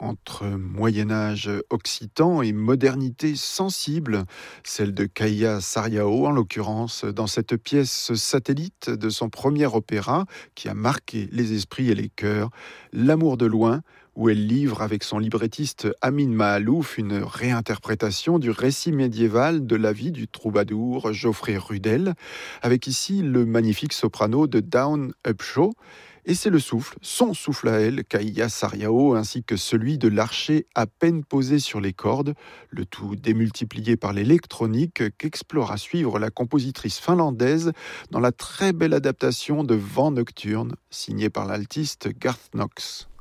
entre Moyen-Âge occitan et modernité sensible, celle de Kaija Saariaho en l'occurrence, dans cette pièce satellite de son premier opéra qui a marqué les esprits et les cœurs, L'amour de loin, où elle livre avec son librettiste Amin Maalouf une réinterprétation du récit médiéval de la vie du troubadour Geoffrey Rudel, avec ici le magnifique soprano de Dawn Upshaw. Et c'est le souffle, son souffle à elle, Kaija Saariaho, ainsi que celui de l'archer à peine posé sur les cordes, le tout démultiplié par l'électronique qu'explore à suivre la compositrice finlandaise dans la très belle adaptation de Vent nocturne, signée par l'altiste Garth Knox.